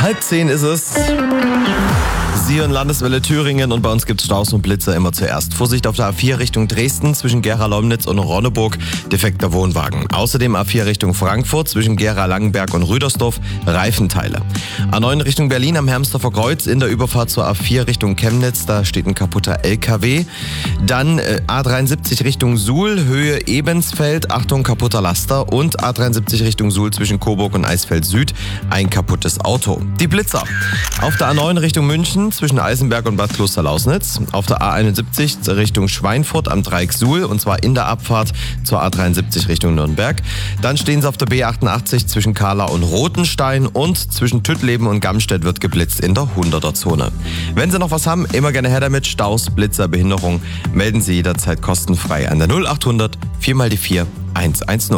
9:30 ist es. Sie hören Landeswelle Thüringen und bei uns gibt es Staus und Blitzer immer zuerst. Vorsicht auf der A4 Richtung Dresden zwischen Gera-Leumnitz und Ronneburg, defekter Wohnwagen. Außerdem A4 Richtung Frankfurt zwischen Gera-Langenberg und Rüdersdorf, Reifenteile. A9 Richtung Berlin am Hermsdorfer Kreuz in der Überfahrt zur A4 Richtung Chemnitz, da steht ein kaputter LKW. Dann A73 Richtung Suhl, Höhe Ebensfeld, Achtung, kaputter Laster. Und A73 Richtung Suhl zwischen Coburg und Eisfeld Süd, ein kaputtes Auto. Die Blitzer. Auf der A9 Richtung München zwischen Eisenberg und Bad Klosterlausnitz. Auf der A71 Richtung Schweinfurt am Dreieck Suhl und zwar in der Abfahrt zur A73 Richtung Nürnberg. Dann stehen sie auf der B88 zwischen Kahla und Rothenstein und zwischen Tüttleben und Gamstedt wird geblitzt in der 100er-Zone. Wenn Sie noch was haben, immer gerne her damit. Staus, Blitzer, Behinderung, melden Sie jederzeit kostenfrei an der 0800 4x4 110.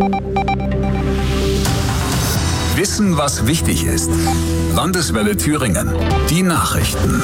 Wissen, was wichtig ist. Landeswelle Thüringen. Die Nachrichten.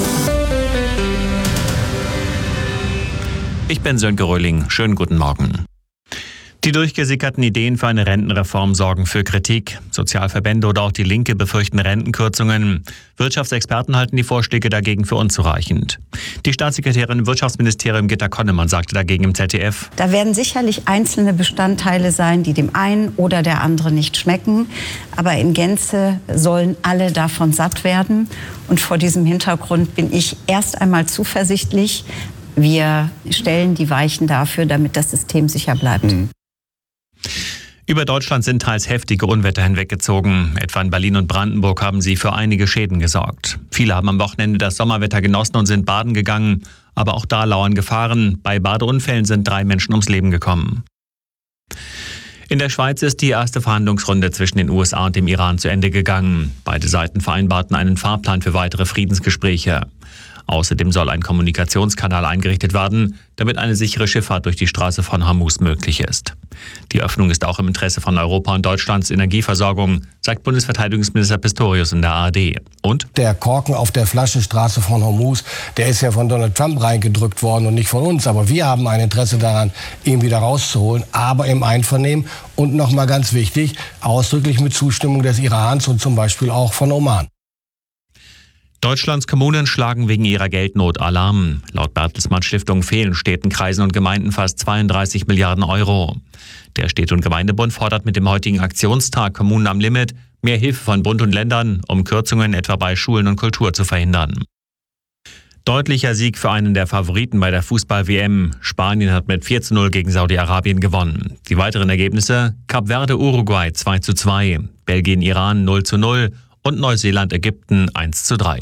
Ich bin Sönke Röhling. Schönen guten Morgen. Die durchgesickerten Ideen für eine Rentenreform sorgen für Kritik. Sozialverbände oder auch die Linke befürchten Rentenkürzungen. Wirtschaftsexperten halten die Vorschläge dagegen für unzureichend. Die Staatssekretärin im Wirtschaftsministerium Gitta Konnemann sagte dagegen im ZDF: Da werden sicherlich einzelne Bestandteile sein, die dem einen oder der anderen nicht schmecken. Aber in Gänze sollen alle davon satt werden. Und vor diesem Hintergrund bin ich erst einmal zuversichtlich. Wir stellen die Weichen dafür, damit das System sicher bleibt. Über Deutschland sind teils heftige Unwetter hinweggezogen. Etwa in Berlin und Brandenburg haben sie für einige Schäden gesorgt. Viele haben am Wochenende das Sommerwetter genossen und sind baden gegangen. Aber auch da lauern Gefahren. Bei Badeunfällen sind 3 Menschen ums Leben gekommen. In der Schweiz ist die erste Verhandlungsrunde zwischen den USA und dem Iran zu Ende gegangen. Beide Seiten vereinbarten einen Fahrplan für weitere Friedensgespräche. Außerdem soll ein Kommunikationskanal eingerichtet werden, damit eine sichere Schifffahrt durch die Straße von Hormuz möglich ist. Die Öffnung ist auch im Interesse von Europa und Deutschlands Energieversorgung, sagt Bundesverteidigungsminister Pistorius in der ARD. Und? Der Korken auf der Flasche Straße von Hormuz, der ist ja von Donald Trump reingedrückt worden und nicht von uns. Aber wir haben ein Interesse daran, ihn wieder rauszuholen, aber im Einvernehmen und nochmal ganz wichtig, ausdrücklich mit Zustimmung des Irans und zum Beispiel auch von Oman. Deutschlands Kommunen schlagen wegen ihrer Geldnot Alarm. Laut Bertelsmann Stiftung fehlen Städten, Kreisen und Gemeinden fast 32 Milliarden Euro. Der Städte- und Gemeindebund fordert mit dem heutigen Aktionstag Kommunen am Limit mehr Hilfe von Bund und Ländern, um Kürzungen etwa bei Schulen und Kultur zu verhindern. Deutlicher Sieg für einen der Favoriten bei der Fußball-WM. Spanien hat mit 4:0 gegen Saudi-Arabien gewonnen. Die weiteren Ergebnisse: Kap Verde Uruguay 2:2, Belgien Iran 0:0 und Neuseeland Ägypten 1:3.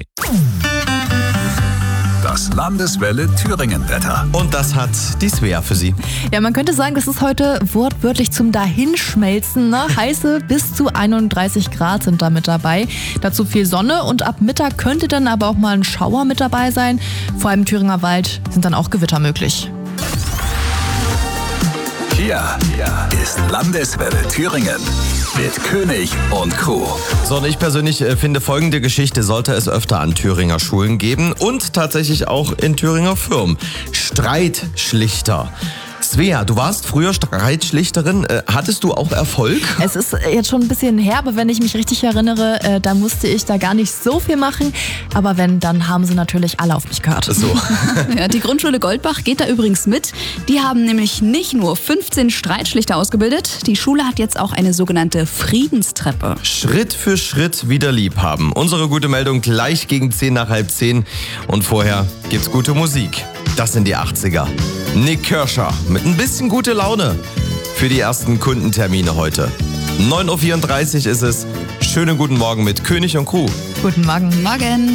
Das Landeswelle Thüringen-Wetter. Und das hat die Svea für Sie. Ja, man könnte sagen, das ist heute wortwörtlich zum Dahinschmelzen. Ne? Heiße bis zu 31 Grad sind da mit dabei. Dazu viel Sonne und ab Mittag könnte dann aber auch mal ein Schauer mit dabei sein. Vor allem im Thüringer Wald sind dann auch Gewitter möglich. Hier ist Landeswelle Thüringen mit König und Co. So, und ich persönlich finde, folgende Geschichte sollte es öfter an Thüringer Schulen geben und tatsächlich auch in Thüringer Firmen. Streitschlichter. Svea, du warst früher Streitschlichterin. Hattest du auch Erfolg? Es ist jetzt schon ein bisschen herbe, wenn ich mich richtig erinnere. Da musste ich da gar nicht so viel machen. Aber wenn, dann haben sie natürlich alle auf mich gehört. So. Ja, die Grundschule Goldbach geht da übrigens mit. Die haben nämlich nicht nur 15 Streitschlichter ausgebildet. Die Schule hat jetzt auch eine sogenannte Friedenstreppe. Schritt für Schritt wieder lieb haben. Unsere gute Meldung gleich gegen 10:10. Und vorher gibt's gute Musik. Das sind die 80er. Nick Kershaw mit ein bisschen gute Laune für die ersten Kundentermine heute. 9:34 Uhr ist es. Schönen guten Morgen mit König und Crew. Guten Morgen. Morgen.